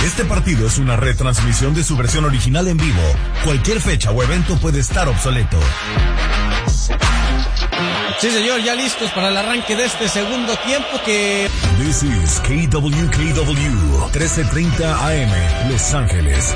Este partido es una retransmisión de su versión original en vivo. Cualquier fecha o evento puede estar obsoleto. Sí, señor, ya listos para el arranque de este segundo tiempo que... This is KWKW, 1330 AM, Los Ángeles.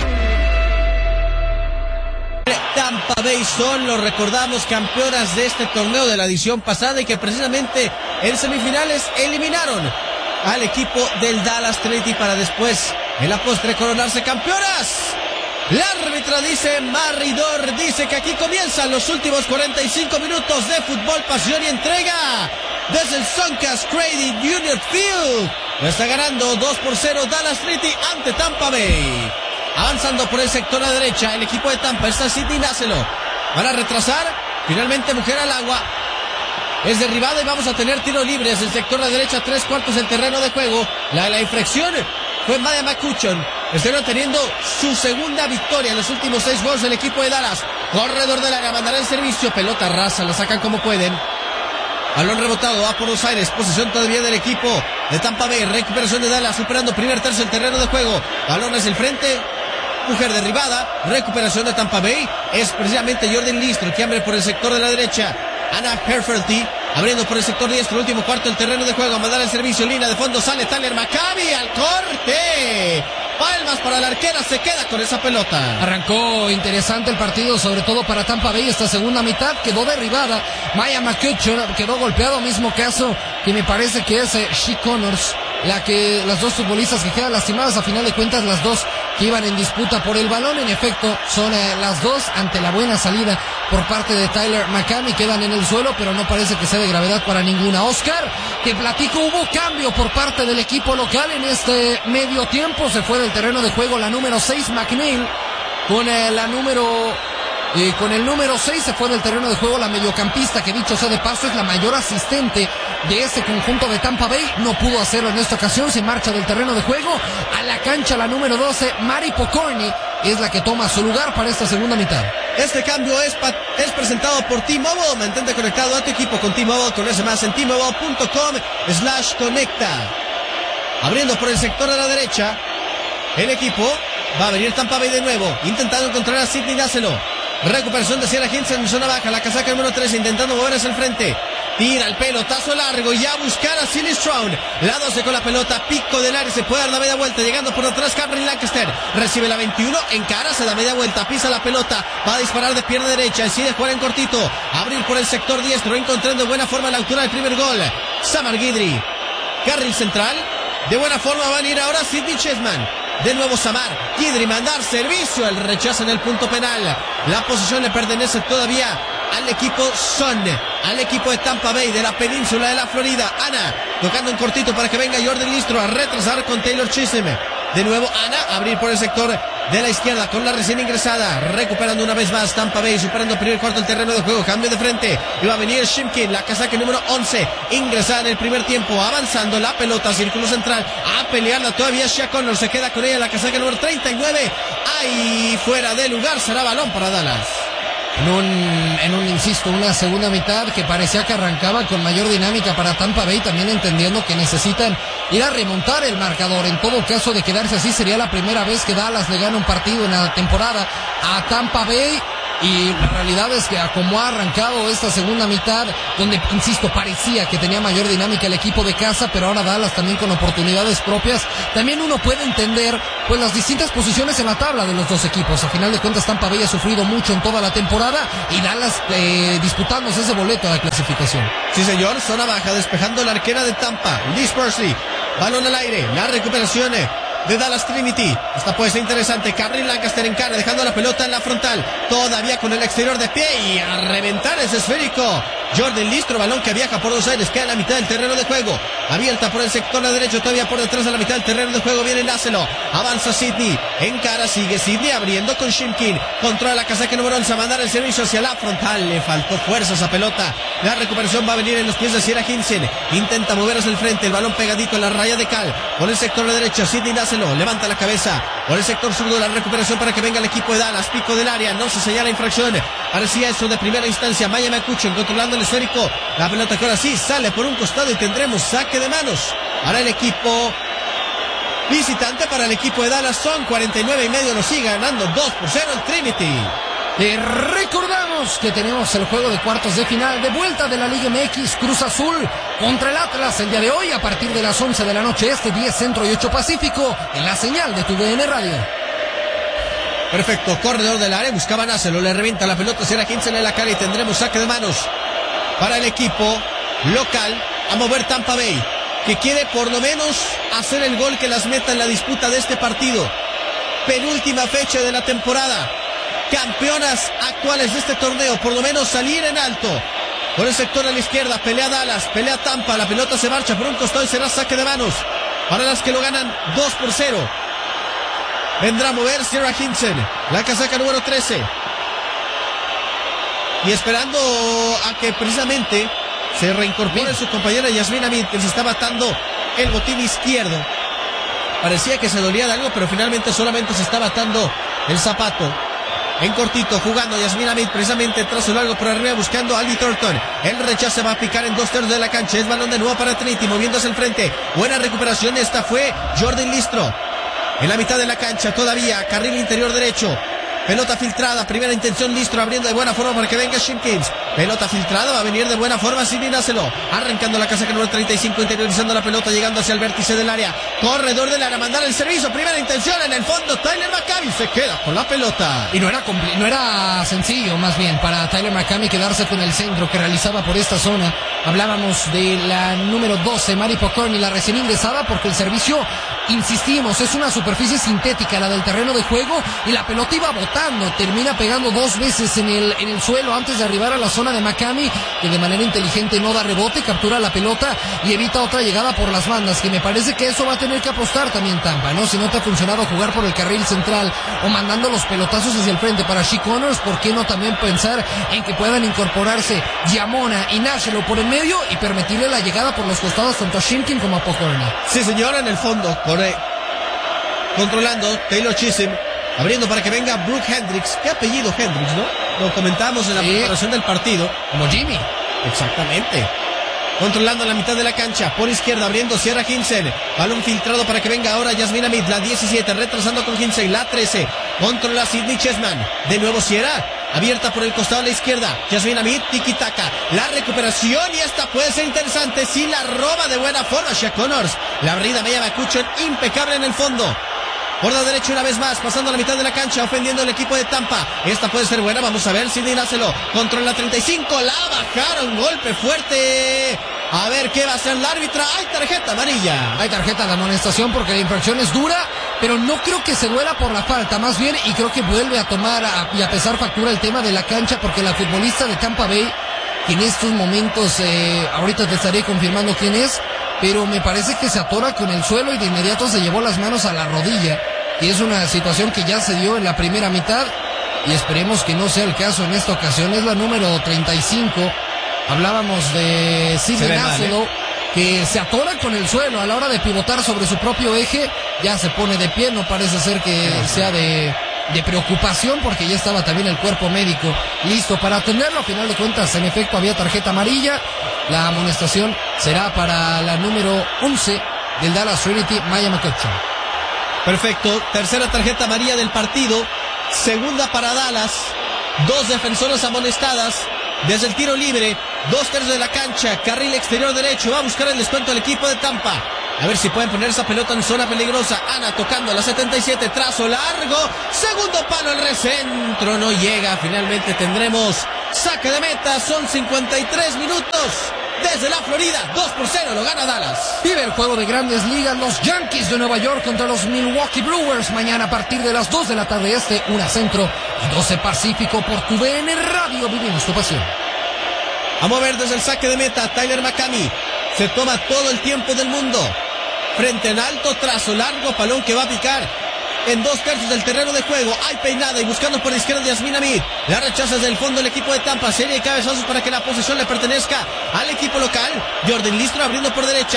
Tampa Bay son, lo recordamos, campeonas de este torneo de la edición pasada y que precisamente en semifinales eliminaron al equipo del Dallas Trinity para después, en la postre, coronarse campeonas. La árbitra dice, Marridor dice que aquí comienzan los últimos 45 minutos de fútbol, pasión y entrega desde el Suncast Credit Union Field. Lo está ganando 2-0 Dallas Trinity ante Tampa Bay. Avanzando por el sector a la derecha, el equipo de Tampa, está Sidney Nácelo. Van a retrasar, finalmente mujer al agua. Es derribada y vamos a tener tiro libre desde el sector a la derecha, 3/4 del terreno de juego. La infracción fue Maya McCutcheon. Están teniendo su segunda victoria en los últimos 6 juegos del equipo de Dallas. Corredor del área, mandará el servicio, pelota rasa, la sacan como pueden. Balón rebotado, va por los aires, posesión todavía del equipo de Tampa Bay, recuperación de Dallas, superando primer tercio del terreno de juego. Balón hacia el frente, mujer derribada, recuperación de Tampa Bay. Es precisamente Jordan Listro que abre por el sector de la derecha. Anna Herfelty abriendo por el sector diestro, último cuarto del terreno de juego, a mandar el servicio, línea de fondo, sale Tyler Maccabi al corte. Palmas para la arquera, se queda con esa pelota. Arrancó interesante el partido, sobre todo para Tampa Bay. Esta segunda mitad quedó derribada. Maya McCutcheon quedó golpeado, mismo caso que me parece que es She Connors, las dos futbolistas que quedan lastimadas. A final de cuentas, las dos que iban en disputa por el balón, en efecto, son las dos. Ante la buena salida por parte de Tyler McCamey, quedan en el suelo, pero no parece que sea de gravedad para ninguna. Oscar, te platico, hubo cambio por parte del equipo local en este medio tiempo. Se fue del terreno de juego la número 6, McNeil, con el número 6 se fue del terreno de juego la mediocampista, que dicho sea de paso es la mayor asistente de este conjunto de Tampa Bay. No pudo hacerlo en esta ocasión, se marcha del terreno de juego a la cancha la número 12, Mari Pokorny, es la que toma su lugar para esta segunda mitad. Este cambio es presentado por T-Mobile. Mantente conectado a tu equipo con T-Mobile. Conoce más en T-Mobile.com/conecta. Abriendo por el sector de la derecha, el equipo va a venir Tampa Bay de nuevo, intentando encontrar a Sidney Nácelo. Recuperación de Sierra Hinson en zona baja, la casaca número 3 intentando mover hacia el frente. Tira el pelotazo largo y a buscar a Silly Strong. La 12 con la pelota, pico del área, se puede dar la media vuelta, llegando por detrás Cameron Lancaster. Recibe la 21, encara, se da media vuelta, pisa la pelota, va a disparar de pierna derecha, decide jugar en cortito, abrir por el sector diestro, encontrando en buena forma la altura del primer gol. Samar Guidry, carril central, de buena forma van a ir ahora Sidney Chessman. De nuevo Samar, Guidry mandar servicio, el rechazo en el punto penal. La posición le pertenece todavía al equipo al equipo de Tampa Bay de la península de la Florida. Ana tocando en cortito para que venga Jordan Listro a retrasar con Taylor Chisholm. De nuevo Ana, abrir por el sector de la izquierda con la recién ingresada, recuperando una vez más Tampa Bay, superando el primer cuarto del terreno de juego, cambio de frente, y va a venir Shimkin, la casaca número 11, ingresada en el primer tiempo, avanzando la pelota, círculo central, a pelearla todavía Shea Connor, se queda con ella la casaca número 39, ahí fuera de lugar, será balón para Dallas. Insisto, una segunda mitad que parecía que arrancaba con mayor dinámica para Tampa Bay, también entendiendo que necesitan ir a remontar el marcador. En todo caso, de quedarse así, sería la primera vez que Dallas le gana un partido en la temporada a Tampa Bay. Y la realidad es que como ha arrancado esta segunda mitad, donde, insisto, parecía que tenía mayor dinámica el equipo de casa, pero ahora Dallas también con oportunidades propias, también uno puede entender pues las distintas posiciones en la tabla de los dos equipos. A final de cuentas, Tampa Bay ha sufrido mucho en toda la temporada y Dallas disputándose ese boleto de clasificación. Sí, señor, zona baja, despejando la arquera de Tampa, Liz Percy, balón al aire, la recuperación de Dallas Trinity. Esta puede ser interesante. Cameron Lancaster encara, dejando la pelota en la frontal, todavía con el exterior de pie, y a reventar ese esférico Jordan Listro, balón que viaja por dos aires, queda en la mitad del terreno de juego, abierta por el sector derecho, todavía por detrás de la mitad del terreno de juego, viene Nácelo, avanza Sidney, encara, sigue Sidney abriendo con Shimkin, controla la casaca número 11, a mandar el servicio hacia la frontal, le faltó fuerza a esa pelota, la recuperación va a venir en los pies de Sierra Hinson, intenta mover hacia el frente, el balón pegadito en la raya de cal, por el sector derecho, Sidney Nácelo, levanta la cabeza, por el sector zurdo, la recuperación para que venga el equipo de Dallas, pico del área, no se señala infracción, parecía eso de primera instancia, Maya McCutcheon controlando el esférico, la pelota que ahora sí sale por un costado y tendremos saque de manos para el equipo visitante para el equipo de Dallas. Son 49.5, lo sigue ganando 2-0 el Trinity. Te recordamos que tenemos el juego de cuartos de final de vuelta de la Liga MX, Cruz Azul contra el Atlas el día de hoy a partir de las 11 de la noche este, 10 Centro y 8 Pacífico, en la señal de tu DN Radio. Perfecto, corredor del área, buscaba Nácelo, le revienta la pelota, será Hinsen en la cara y tendremos saque de manos para el equipo local a mover Tampa Bay, que quiere por lo menos hacer el gol que las meta en la disputa de este partido. Penúltima fecha de la temporada. Campeonas actuales de este torneo, por lo menos salir en alto. Por el sector a la izquierda, pelea Dallas, pelea Tampa, la pelota se marcha por un costado y será saque de manos para las que lo ganan 2-0. Vendrá a mover Sierra Hinsen, la casaca número 13. Y esperando a que precisamente se reincorpore su compañera Yasmín Amit, que se está batando el botín izquierdo. Parecía que se dolía de algo, pero finalmente solamente se está batando el zapato. En cortito, jugando Yasmín Amit, precisamente trazo largo por arriba, buscando a Aldi Thornton. El rechazo va a picar en 2/3 de la cancha. Es balón de nuevo para Trinity, moviéndose al frente. Buena recuperación, esta fue Jordan Listro. En la mitad de la cancha todavía, carril interior derecho. Pelota filtrada, primera intención, Listro abriendo de buena forma para que venga Shimkins. Pelota filtrada, va a venir de buena forma Sidney Nácelo. Arrancando la casaca número 35, interiorizando la pelota, llegando hacia el vértice del área. Corredor del área, mandar el servicio, primera intención en el fondo. Tyler McCammey se queda con la pelota. Y no era sencillo, más bien, para Tyler McCammey quedarse con el centro que realizaba por esta zona. Hablábamos de la número 12, Mari Pokorny, la recién ingresada, porque el servicio, insistimos, es una superficie sintética, la del terreno de juego, y la pelota iba botando, termina pegando 2 veces en el suelo antes de arribar a la zona de McCammey, que de manera inteligente no da rebote, captura la pelota y evita otra llegada por las bandas, que me parece que eso va a tener que apostar también Tampa, ¿no? Si no te ha funcionado jugar por el carril central o mandando los pelotazos hacia el frente para She Connors, ¿por qué no también pensar en que puedan incorporarse Yamona y Nácelo por el medio y permitirle la llegada por los costados tanto a Shimkin como a Pokorny? Sí, señora, en el fondo, controlando Taylor Chisholm, abriendo para que venga Brooke Hendricks. ¿Qué apellido Hendricks, no? Lo comentamos en la preparación del partido. Como Jimmy. Exactamente. Controlando la mitad de la cancha, por izquierda, abriendo Sierra Hinsen. Balón filtrado para que venga ahora Yasmín Amit, la 17, retrasando con Hinsen, la 13. Controla Sidney Chessman. De nuevo Sierra, abierta por el costado a la izquierda. Yasmín Amit, tiki-taka. La recuperación y esta puede ser interesante. Si la roba de buena forma Shea Connors. La abrida Maya Bakuchon, impecable en el fondo. Por la derecha una vez más, pasando a la mitad de la cancha, ofendiendo al equipo de Tampa. Esta puede ser buena, vamos a ver, Sidney Nácelo. Controla 35, la bajaron, golpe fuerte. A ver qué va a hacer la árbitra. Hay tarjeta amarilla. Hay tarjeta de amonestación porque la infracción es dura, pero no creo que se duela por la falta, más bien, y creo que vuelve a tomar y a pesar factura el tema de la cancha, porque la futbolista de Tampa Bay, que en estos momentos, ahorita te estaré confirmando quién es, pero me parece que se atora con el suelo y de inmediato se llevó las manos a la rodilla, y es una situación que ya se dio en la primera mitad, y esperemos que no sea el caso en esta ocasión. Es la número 35, hablábamos de Sidney Nácelo, que se atora con el suelo a la hora de pivotar sobre su propio eje, ya se pone de pie, no parece ser que sea de preocupación, porque ya estaba también el cuerpo médico listo para atenderlo. A final de cuentas, en efecto, había tarjeta amarilla. La amonestación será para la número 11 del Dallas Trinity, Maya McCutcheon. Perfecto, tercera tarjeta amarilla del partido, segunda para Dallas, 2 defensoras amonestadas. Desde el tiro libre, 2/3 de la cancha, carril exterior derecho, va a buscar el descuento al equipo de Tampa. A ver si pueden poner esa pelota en zona peligrosa. Ana tocando a la 77, trazo largo, segundo palo al recentro, no llega. Finalmente tendremos saque de meta, son 53 minutos. Desde la Florida, 2-0, lo gana Dallas. Vive el juego de Grandes Ligas, los Yankees de Nueva York contra los Milwaukee Brewers. Mañana a partir de las 2 de la tarde este, 1 Centro y 12 Pacífico por tu DN Radio. Vivimos tu pasión. A mover desde el saque de meta, Tyler McCammey. Se toma todo el tiempo del mundo. Frente en alto, trazo largo, balón que va a picar en 2/3 del terreno de juego. Hay peinada y buscando por la izquierda Yasmín Amit. La rechaza desde el fondo el equipo de Tampa. Serie de cabezazos para que la posesión le pertenezca al equipo local. Jordan Listro abriendo por derecha.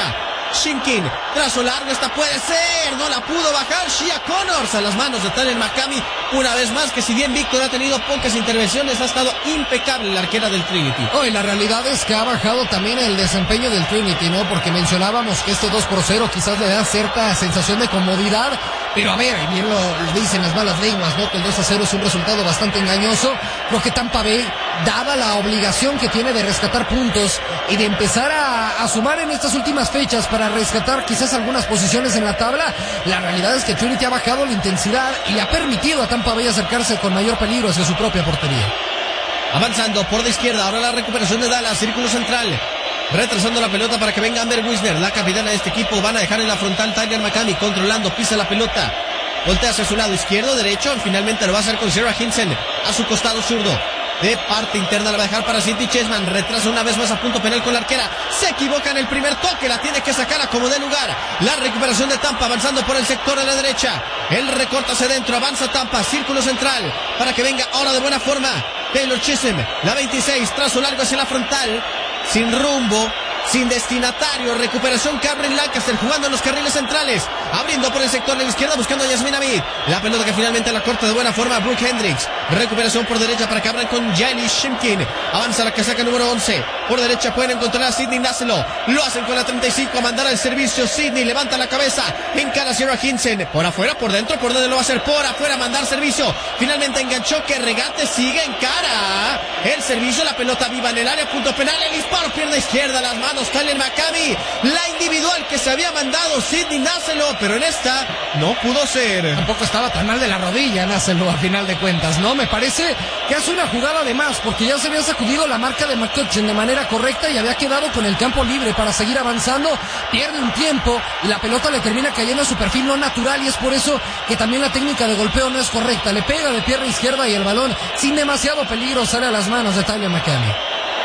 Shimkin, trazo largo, esta puede ser, no la pudo bajar. Shia Connors a las manos de Tyler McCamey, una vez más, que si bien Víctor ha tenido pocas intervenciones, ha estado impecable la arquera del Trinity. Y la realidad es que ha bajado también el desempeño del Trinity, ¿no? Porque mencionábamos que este 2-0 quizás le da cierta sensación de comodidad, pero a ver, bien lo dicen las malas lenguas, ¿no? Que el 2-0 es un resultado bastante engañoso. Creo que Tampa Bay, dada la obligación que tiene de rescatar puntos y de empezar a sumar en estas últimas fechas para rescatar quizás algunas posiciones en la tabla, la realidad es que Trinity ha bajado la intensidad y le ha permitido a Tampa Bay acercarse con mayor peligro hacia su propia portería. Avanzando por la izquierda, ahora la recuperación de Dallas, círculo central, retrasando la pelota para que venga Amber Wisner, la capitana de este equipo. Van a dejar en la frontal Tyler McCamey, controlando, pisa la pelota, voltea hacia su lado izquierdo, derecho, finalmente lo va a hacer con Sarah Hinson a su costado zurdo. De parte interna la va a dejar para Cindy Chessman, retrasa una vez más a punto penal con la arquera, se equivoca en el primer toque, la tiene que sacar a como dé lugar. La recuperación de Tampa, avanzando por el sector de la derecha, el recorte hacia adentro, avanza Tampa, círculo central, para que venga ahora de buena forma Taylor Chisholm, la 26, trazo largo hacia la frontal, sin rumbo, sin destinatario, recuperación Cameron Lancaster jugando en los carriles centrales, abriendo por el sector de la izquierda buscando a Yasmin Hamid, la pelota que finalmente la corta de buena forma Brooke Hendricks, recuperación por derecha para que abran con Jailey Shimkin, avanza la casaca número 11, por derecha pueden encontrar a Sidney Naselo, lo hacen con la 35 a mandar al servicio. Sidney levanta la cabeza, encara a Sarah Hinson, por afuera, por dentro, por donde lo va a hacer, por afuera, mandar servicio, finalmente enganchó, que regate, sigue en cara, el servicio, la pelota viva en el área, punto penal, el disparo, pierna izquierda, las manos Tyler McCamey, la individual que se había mandado Sidney Naselo, pero en esta no pudo ser. Tampoco estaba tan mal de la rodilla Naselo a final de cuentas, ¿no? Me parece que hace una jugada de más, porque ya se había sacudido la marca de McCutcheon de manera correcta y había quedado con el campo libre para seguir avanzando, pierde un tiempo y la pelota le termina cayendo a su perfil no natural, y es por eso que también la técnica de golpeo no es correcta, le pega de pierna izquierda y el balón sin demasiado peligro sale a las manos de Tyler McCamey.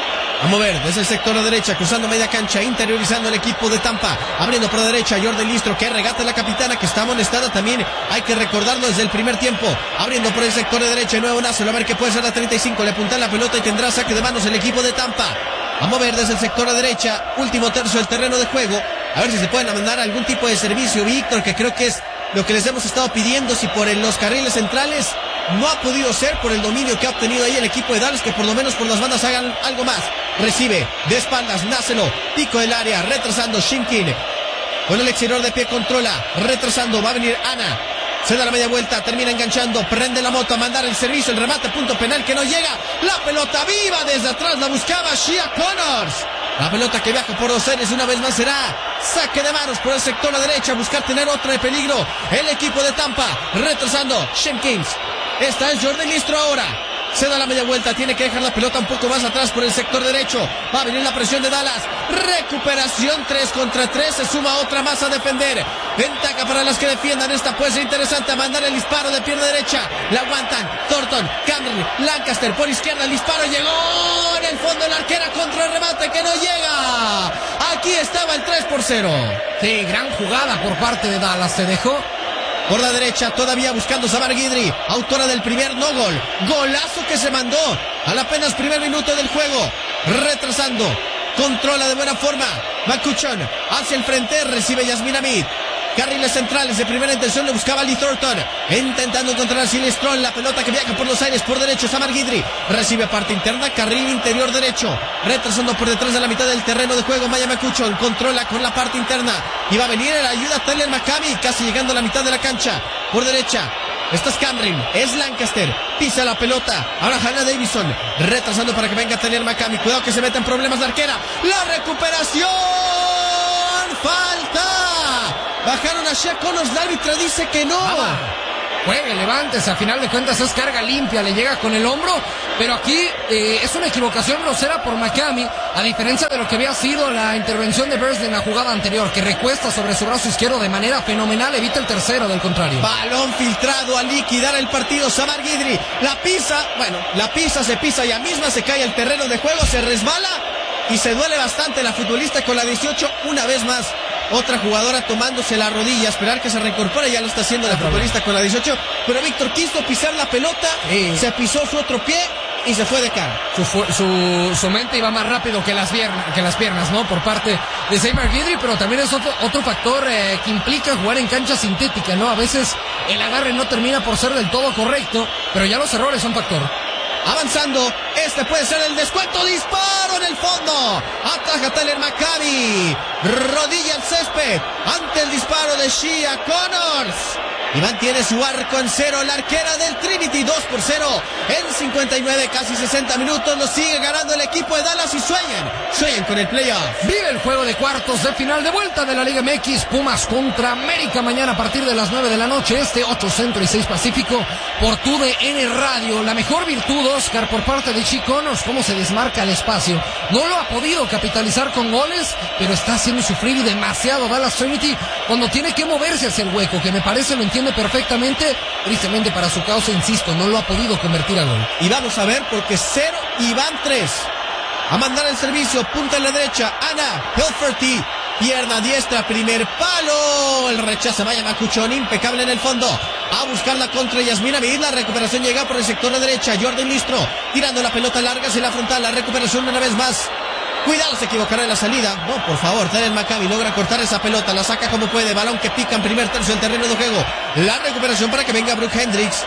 A mover desde el sector de derecha, cruzando media cancha, interiorizando el equipo de Tampa, abriendo por la derecha Jordan Listro, que regata la capitana, que está amonestada también, hay que recordarlo desde el primer tiempo, abriendo por el sector de derecha, de nuevo Naselo, a ver qué puede ser la 35, le apuntan la pelota y tendrá saque de manos el equipo de Tampa. A mover desde el sector de derecha, último tercio del terreno de juego, a ver si se pueden mandar algún tipo de servicio, Víctor, que creo que es lo que les hemos estado pidiendo, si por los carriles centrales no ha podido ser, por el dominio que ha obtenido ahí el equipo de Dallas, que por lo menos por las bandas hagan algo más. Recibe de espaldas Naselo, pico del área, retrasando Shimkin, con el exterior de pie controla, retrasando, va a venir Ana, se da la media vuelta, termina enganchando, prende la moto a mandar el servicio, el remate, punto penal que no llega, la pelota viva desde atrás, la buscaba Shia Connors, la pelota que viaja por los aires una vez más será saque de manos por el sector a la derecha, buscar tener otra de peligro, el equipo de Tampa, retrasando Shimkins, esta es Jordan Listro ahora, se da la media vuelta, tiene que dejar la pelota un poco más atrás por el sector derecho, va a venir la presión de Dallas, recuperación 3 contra 3, se suma otra más a defender, ventaja para las que defiendan, esta puede ser interesante, a mandar el disparo de pierna derecha, la aguantan, Thornton, Cameron, Lancaster por izquierda, el disparo llegó en el fondo, la arquera contra el remate que no llega, aquí estaba el 3-0. Sí, gran jugada por parte de Dallas, se dejó por la derecha, todavía buscando Samar Guidry, autora del primer no gol, golazo que se mandó al apenas primer minuto del juego, retrasando, controla de buena forma, McCutcheon hacia el frente, recibe Yasmin Hamid, carriles centrales de primera intención, le buscaba Lee Thornton, intentando encontrar a Silestron, la pelota que viaja por los aires, por derecho, Samar Guidry, recibe parte interna, carril interior derecho, retrasando por detrás de la mitad del terreno de juego, Maya McCutcheon, controla con la parte interna, y va a venir a la ayuda Tyler McCamey, casi llegando a la mitad de la cancha, por derecha, esta es Cameron, es Lancaster, pisa la pelota, ahora Hannah Davison, retrasando para que venga Tyler McCamey, cuidado que se meta en problemas la arquera, la recuperación, falta, bajaron a Shia Connors, la árbitra dice que no. Juegue, levántese, a final de cuentas es carga limpia, le llega con el hombro, pero aquí es una equivocación grosera por McCamey, a diferencia de lo que había sido la intervención de Beasley en la jugada anterior, que recuesta sobre su brazo izquierdo de manera fenomenal, evita el tercero del contrario. Balón filtrado a liquidar el partido, Samar Guidry, la pisa, se pisa, ella misma se cae al terreno de juego, se resbala y se duele bastante la futbolista con la 18, una vez más. Otra jugadora tomándose la rodilla, esperar que se reincorpore, ya lo está haciendo la futbolista con la 18, pero Víctor quiso pisar la pelota, se pisó su otro pie y se fue de cara. Su mente iba más rápido que las piernas, ¿no? Por parte de Seymour Guidry, pero también es otro factor que implica jugar en cancha sintética, ¿no? A veces el agarre no termina por ser del todo correcto, pero ya los errores son factor. Avanzando, este puede ser el descuento, disparo en el fondo, ataja Tyler Maccabi, rodilla al césped, ante el disparo de Shia Connors, y mantiene su arco en cero, la arquera del Trinity, 2-0, en 59, casi 60 minutos, lo sigue ganando el equipo de Dallas y sueñan con el playoff. Vive el juego de cuartos de final de vuelta de la Liga MX, Pumas contra América, mañana a partir de las 9 de la noche, 8 Centro y 6 Pacífico, por TUDN Radio. La mejor virtud, Oscar, por parte de Shia Connors, cómo se desmarca el espacio. No lo ha podido capitalizar con goles, pero está haciendo sufrir y demasiado Dallas Trinity cuando tiene que moverse hacia el hueco, que me parece lo entiende perfectamente. Tristemente para su causa, insisto, no lo ha podido convertir a gol. Y vamos a ver, porque 0 y van 3. A mandar el servicio, punta en la derecha, Ana Hilferty, pierna diestra, primer palo, el rechazo, vaya Macuchón, impecable en el fondo, a buscar la contra Yasmín Amid, la recuperación llega por el sector de derecha, Jordan Listro, tirando la pelota larga hacia la frontal, la recuperación una vez más, cuidado, se equivocará en la salida, no, por favor, Tyler Maccabi logra cortar esa pelota, la saca como puede, balón que pica en primer tercio del terreno de juego, la recuperación para que venga Brooke Hendricks,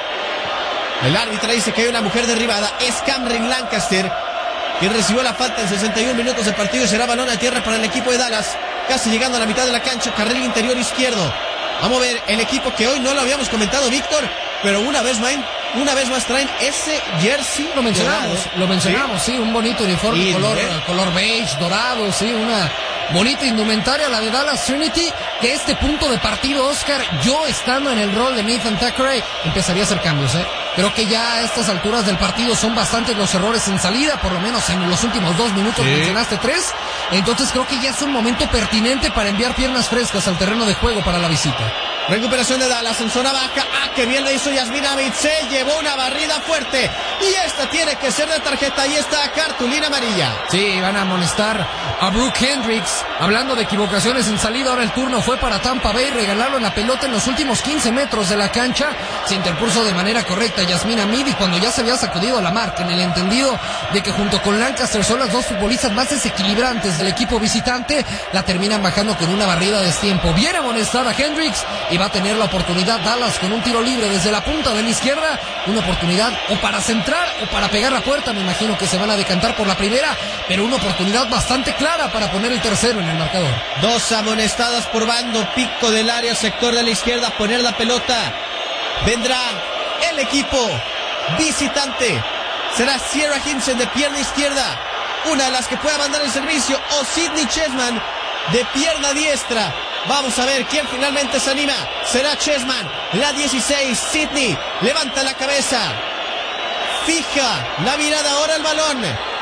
el árbitro dice que hay una mujer derribada, es Cameron Lancaster, quien recibió la falta en 61 minutos de partido y será balón a tierra para el equipo de Dallas, casi llegando a la mitad de la cancha, carril interior izquierdo. Vamos a ver el equipo que hoy no lo habíamos comentado, Víctor, pero una vez más traen ese jersey. Lo mencionamos, sí, un bonito uniforme color beige, dorado, sí, una bonita indumentaria, la de Dallas Trinity, que a este punto de partido, Oscar, yo estando en el rol de Nathan Thackeray, empezaría a hacer cambios, Creo que ya a estas alturas del partido son bastantes los errores en salida, por lo menos en los últimos 2 minutos, mencionaste 3. Entonces creo que ya es un momento pertinente para enviar piernas frescas al terreno de juego para la visita. Recuperación de Dallas en zona baja. Que bien le hizo Yasmín Amid. Se llevó una barrida fuerte. Y esta tiene que ser de tarjeta. Y esta cartulina amarilla. Sí, van a amonestar a Brooke Hendricks. Hablando de equivocaciones en salida, ahora el turno fue para Tampa Bay. Regalaron la pelota en los últimos 15 metros de la cancha. Se interpuso de manera correcta Yasmín Amid. Y cuando ya se había sacudido la marca, en el entendido de que junto con Lancaster son las dos futbolistas más desequilibrantes del equipo visitante, la terminan bajando con una barrida de destiempo. Bien amonestada Hendricks. Y va a tener la oportunidad Dallas con un tiro libre desde la punta de la izquierda. Una oportunidad o para centrar o para pegar la puerta. Me imagino que se van a decantar por la primera, pero una oportunidad bastante clara para poner el tercero en el marcador. 2 amonestadas por bando, pico del área, sector de la izquierda, poner la pelota. Vendrá el equipo visitante. Será Sierra Hinson de pierna izquierda, una de las que pueda mandar el servicio, o Sidney Chessman de pierna diestra. Vamos a ver quién finalmente se anima. Será Chessman, la 16, Sidney, levanta la cabeza, fija la mirada ahora al balón.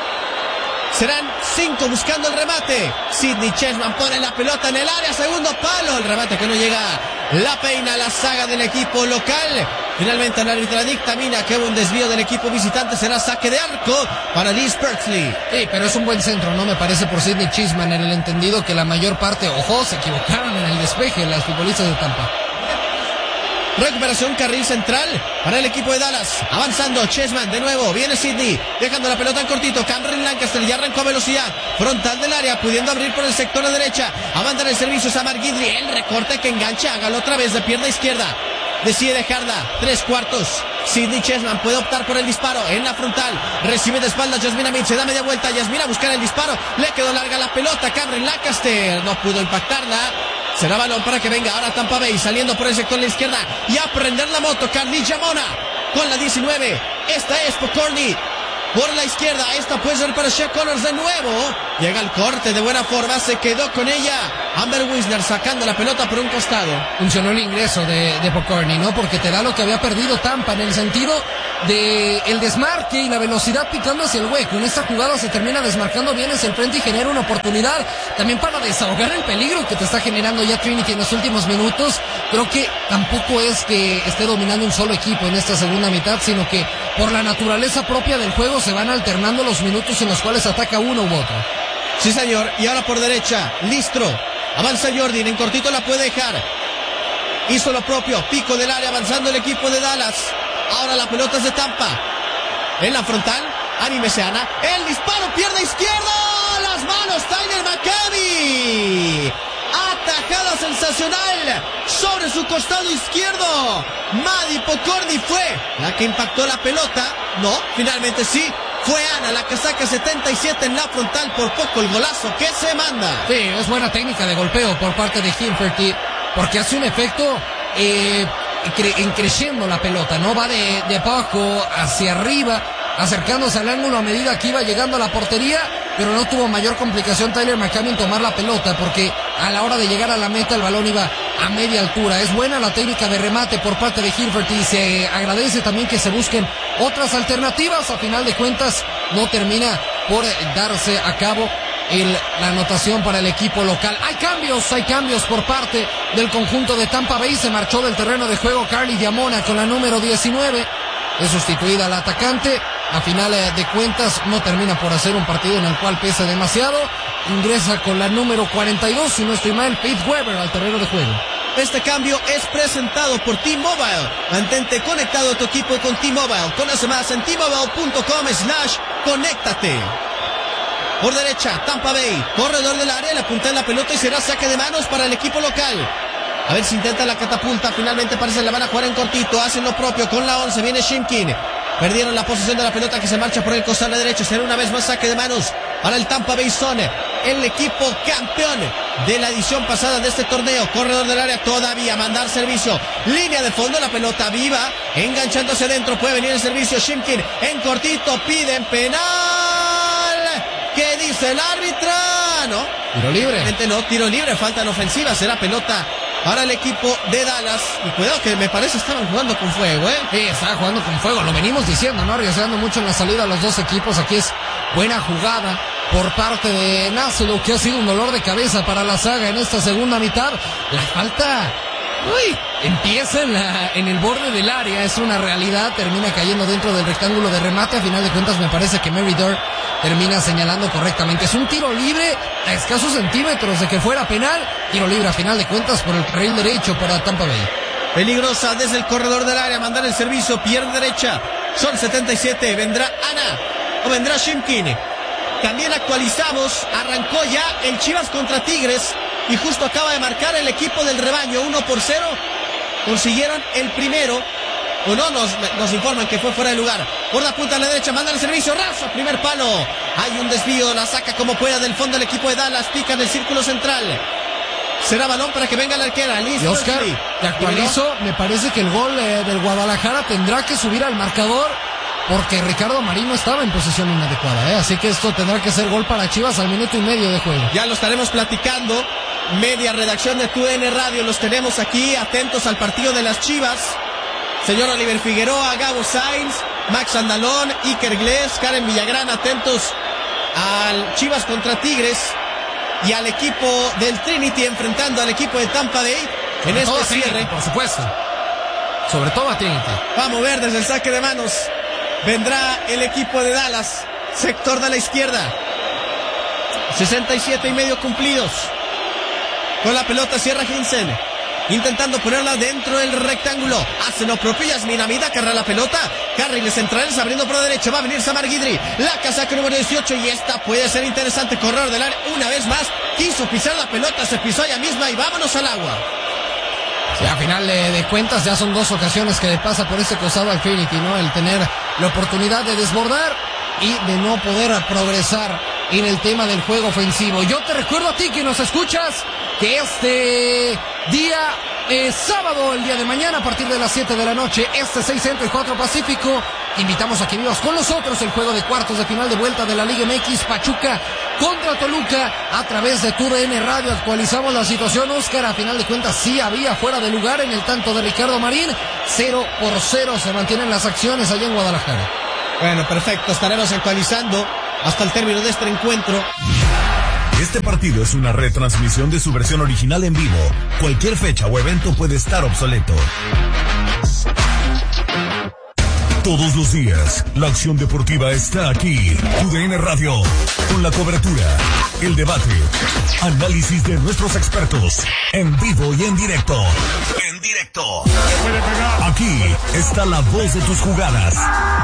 Serán 5 buscando el remate. Sidney Chessman pone la pelota en el área, segundo palo, el remate que no llega. La peina la saga del equipo local. Finalmente el árbitro dictamina que hubo un desvío del equipo visitante. Será saque de arco para Liz Bertsley. Sí, pero es un buen centro, no me parece, por Sidney Chessman, en el entendido que la mayor parte, se equivocaron en el despeje las futbolistas de Tampa. Recuperación carril central para el equipo de Dallas. Avanzando Chessman de nuevo. Viene Sidney dejando la pelota en cortito. Cameron Lancaster ya arrancó a velocidad. Frontal del área, pudiendo abrir por el sector de derecha. A mandar el servicio Samar Guidry. El recorte que engancha. Hágalo otra vez de pierna izquierda. Decide dejarla. 3/4. Sidney Chessman puede optar por el disparo en la frontal. Recibe de espaldas Yasmín Amid. Se da media vuelta. Yasmín a buscar el disparo. Le quedó larga la pelota. Cameron Lancaster no pudo impactarla. Será balón para que venga ahora Tampa Bay saliendo por el sector de la izquierda y a prender la moto. Carly Jamona con la 19. Esta es Pokorny por la izquierda. Esta puede ser para Shia Connors de nuevo. Llega el corte de buena forma. Se quedó con ella Amber Wisner sacando la pelota por un costado. Funcionó el ingreso de Pokorny, ¿no? Porque te da lo que había perdido Tampa en el sentido de el desmarque y la velocidad picando hacia el hueco. En esta jugada se termina desmarcando bien hacia el frente y genera una oportunidad también para desahogar el peligro que te está generando ya Trinity en los últimos minutos. Creo que tampoco es que esté dominando un solo equipo en esta segunda mitad, sino que por la naturaleza propia del juego se van alternando los minutos en los cuales ataca uno u otro. Sí, señor. Y ahora por derecha, Listro. Avanza Jordan, en cortito la puede dejar. Hizo lo propio, pico del área, avanzando el equipo de Dallas. Ahora la pelota es de Tampa. En la frontal, Anímese, Ana. El disparo, pierna izquierda. Las manos, Tyler McCabe. Atajada sensacional sobre su costado izquierdo. Maddie Pokorny fue la que impactó la pelota. No, finalmente sí. Fue Ana la que saca 77 en la frontal, por poco el golazo que se manda. Sí, es buena técnica de golpeo por parte de Hinferty, porque hace un efecto creciendo la pelota, ¿no? Va de abajo hacia arriba, acercándose al ángulo a medida que iba llegando a la portería, pero no tuvo mayor complicación Tyler McCabe en tomar la pelota, porque a la hora de llegar a la meta el balón iba a media altura. Es buena la técnica de remate por parte de Hinferty y se agradece también que se busquen otras alternativas. A final de cuentas no termina por darse a cabo la anotación para el equipo local. Hay cambios por parte del conjunto de Tampa Bay. Se marchó del terreno de juego Carly Diamona con la número 19. Es sustituida la atacante. A final de cuentas no termina por hacer un partido en el cual pesa demasiado. Ingresa con la número 42, si no estoy mal, Faith Weber al terreno de juego. Este cambio es presentado por T-Mobile. Mantente conectado a tu equipo con T-Mobile. Conoce más en T-Mobile.com/conéctate. Por derecha, Tampa Bay, corredor del área, le apunta en la pelota y será saque de manos para el equipo local. A ver si intenta la catapulta, finalmente parece que la van a jugar en cortito, hacen lo propio con la 11, viene Shimkin. Perdieron la posesión de la pelota que se marcha por el costado derecho, será una vez más saque de manos para el Tampa Bay Zone, el equipo campeón de la edición pasada de este torneo. Corredor del área todavía, mandar servicio, línea de fondo, la pelota viva, enganchándose dentro, puede venir el servicio, Shimkin en cortito, piden penal. ¿Qué dice el árbitro? No. Tiro libre. No, tiro libre, falta en ofensiva, será pelota para el equipo de Dallas. Y cuidado que me parece estaban jugando con fuego, ¿eh? Sí, estaban jugando con fuego, lo venimos diciendo, ¿no? Arriesgando mucho en la salida a los dos equipos. Aquí es buena jugada por parte de Nasselo, que ha sido un dolor de cabeza para la saga en esta segunda mitad. La falta... empieza en el borde del área, es una realidad, termina cayendo dentro del rectángulo de remate. A final de cuentas me parece que Mary Durr termina señalando correctamente. Es un tiro libre a escasos centímetros de que fuera penal. Tiro libre a final de cuentas por el carril derecho para Tampa Bay. Peligrosa desde el corredor del área, mandar el servicio, pierna derecha. Son 77, vendrá Ana o vendrá Shimkin. También actualizamos, arrancó ya el Chivas contra Tigres y justo acaba de marcar el equipo del rebaño 1-0. Consiguieron el primero, o no, nos informan que fue fuera de lugar. Por la punta a la derecha, manda el servicio, raso, primer palo. Hay un desvío, la saca como pueda del fondo el equipo de Dallas, pica en el círculo central. Será balón para que venga la arquera. Y Oscar, te actualizo, me parece que el gol del Guadalajara tendrá que subir al marcador, porque Ricardo Marín no estaba en posición inadecuada, así que esto tendrá que ser gol para Chivas al minuto y medio de juego. Ya lo estaremos platicando. Media redacción de TUDN Radio, los tenemos aquí atentos al partido de las Chivas. Señor Oliver Figueroa, Gabo Sainz, Max Andalón, Iker Gles, Karen Villagrán, atentos al Chivas contra Tigres y al equipo del Trinity enfrentando al equipo de Tampa Bay en este cierre. Trinity, por supuesto. Sobre todo a Trinity. Vamos a ver desde el saque de manos. Vendrá el equipo de Dallas, sector de la izquierda. 67 y medio cumplidos. Con la pelota cierra Hinsen, intentando ponerla dentro del rectángulo. Hace lo propio Yasmin Amida, carga la pelota. Carriles centrales abriendo por la derecha. Va a venir Samar Guidry. La casaca número 18 y esta puede ser interesante. Corredor del área una vez más. Quiso pisar la pelota, se pisó ella misma y vámonos al agua. Sí, a final de cuentas ya son dos ocasiones que le pasa por este costado al Trinity, ¿no? El tener la oportunidad de desbordar y de no poder progresar en el tema del juego ofensivo. Yo te recuerdo a ti que nos escuchas que este día sábado, el día de mañana, a partir de las 7 de la noche, 6 Centro y 4 Pacífico, invitamos a que vivas con nosotros el juego de cuartos de final de vuelta de la Liga MX, Pachuca contra Toluca, a través de TUDN Radio. Actualizamos la situación, Oscar. A final de cuentas sí había fuera de lugar en el tanto de Ricardo Marín. 0-0 se mantienen las acciones allá en Guadalajara. Bueno, perfecto, estaremos actualizando hasta el término de este encuentro. Este partido es una retransmisión de su versión original en vivo. Cualquier fecha o evento puede estar obsoleto. Todos los días, la acción deportiva está aquí. TUDN Radio, con la cobertura, el debate, análisis de nuestros expertos, en vivo y en directo. En directo. Aquí está la voz de tus jugadas.